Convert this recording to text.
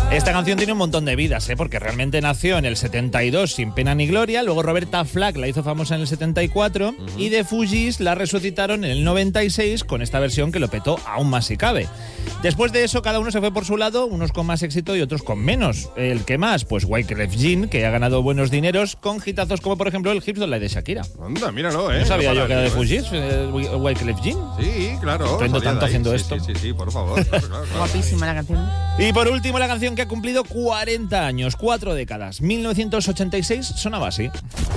Esta canción tiene un montón de vidas, porque realmente nació en el 72 sin pena ni gloria, luego Roberta Flack la hizo famosa en el 74 y The Fugees la resucitaron en el 96 con esta versión que lo petó aún más si cabe. Después de eso cada uno se fue por su lado, unos con más éxito y otros con menos. ¿El que más? Pues Wyclef Jean, que ha ganado buenos dineros con hitazos como por ejemplo el Hips Don't Lie de Shakira. Anda, míralo, ¿No sabía yo que era de Fugees, Wyclef Jean? Sí, claro. Aprendo tanto haciendo esto. Sí, por favor. Claro. Guapísima la canción. Y por último la canción que ha cumplido 40 años, 4 décadas. 1986 sonaba así.